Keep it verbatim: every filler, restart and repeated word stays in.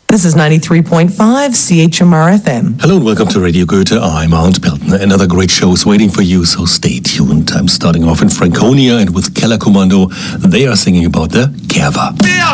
This is ninety-three point five C H M R F M. Hello and welcome to Radio Goethe. I'm Arndt Pelton. Another great show is waiting for you, so stay tuned. I'm starting off in Franconia and with Keller Kommando. They are singing about the Kerwa. Wir